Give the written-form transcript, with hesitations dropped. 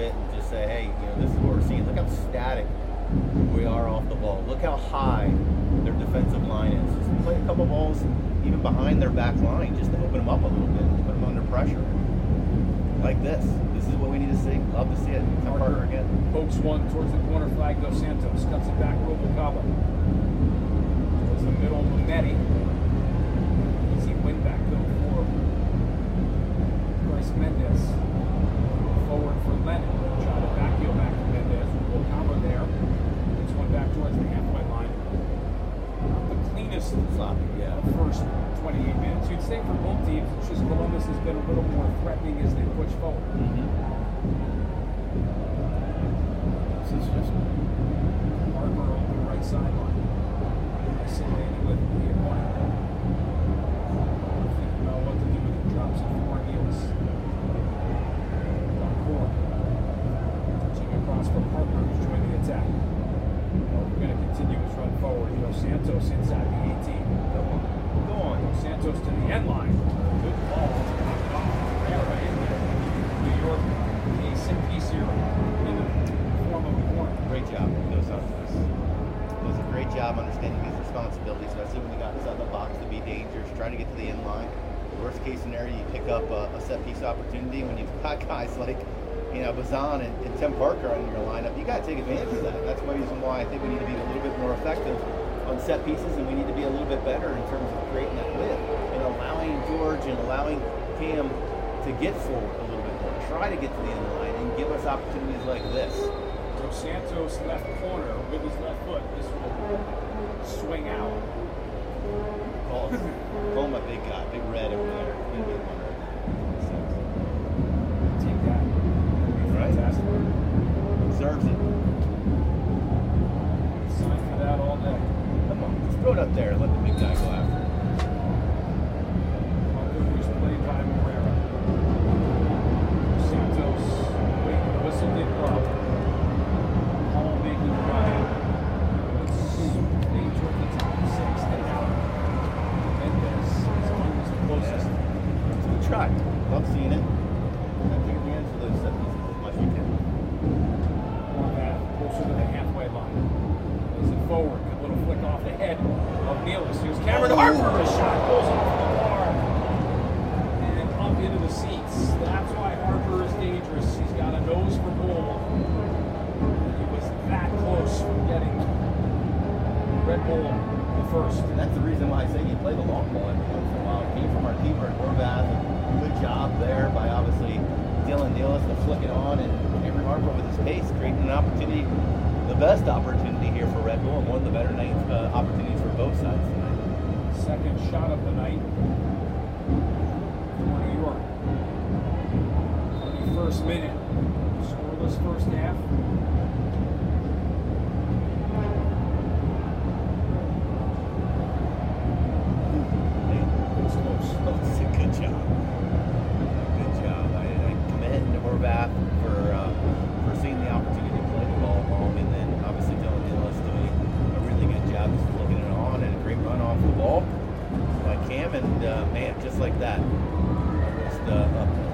bit and just say, hey, this is what we're seeing. Look how static we are off the ball. Look how high their defensive line is. Just play a couple balls even behind their back line just to open them up a little bit, put them under pressure. Like this. This is what we need to see. Love to see it. Tim Parker again. Pokes one towards the corner flag. Dos Santos cuts it back. Rubalcaba. Towards the middle. Mametti. Easy win back though for Bryce Mendez. Forward for Lennon. Try to back heel back to Mendez. Rubalcaba there. Gets one back towards the halfway line. Not the cleanest sloppy, yeah. First 28 minutes. You'd say for both teams, it's just Columbus has been a little more threatening as they push forward. This is just Harper on the right sideline. Isolated with the opponent. Thinking about what to do with the drops of Cornelius. Doncourt. Touching across for Parker, who's joined the attack. Well, we're going to continue his run forward. Dos Santos inside the 18. Go on. Dos Santos to the end line. Good ball. Rivera in there. New York, a set piece here in the form of a corner. Great job, Dos Santos. Does a great job understanding his responsibilities, especially when he got inside the box to be dangerous, trying to get to the end line. Worst case scenario, you pick up a set piece opportunity when you've got guys like Bazan and Tim Parker on your lineup. You got to take advantage of that. That's one reason why I think we need to be a little bit more effective on set pieces, and we need to be a little bit better in terms of creating that width and allowing George and allowing Cam to get forward a little bit more. Try to get to the end line and give us opportunities like this. Dos Santos left corner with his left foot. This will swing out. Call him a big guy, big red over there. Take that. Right. Fantastic. Deserves it. Sign for that all day. Come on, just throw it up there and let the big guy go after it. Parker, who's played by Moreira. Santos waiting. The whistle did blow. Hall making the run. They toward the top of 6. Then out. Mendez is always the closest. It's a good try. Love seeing it. Take advantage of those set pieces as much as you can. On that, closer to the halfway line. Plays it forward. Good little flick off the head of Nealis. Here's Cameron Harper. A shot goes off the bar and up into the seats. That's why Harper is dangerous. He's got a nose for goal. He was that close from getting Red Bull the first. And that's the reason why I say you play the long ball every once in a while. Came from our keeper at Horvath. Good job there by obviously Dylan Nealis to flick it on, and Cameron Harper with his pace creating an opportunity, the best opportunity here for Red Bull, and one of the better opportunities for both sides tonight. Second shot of the night for New York. 31st minute. Scoreless first half. It's close. That's a good job. Good job. I commend Horvath for seeing the opportunity to play the ball long, and then obviously Dylan Nealis doing a really good job just flicking it on, and a great run off the ball by Cam, and man, just like that, almost up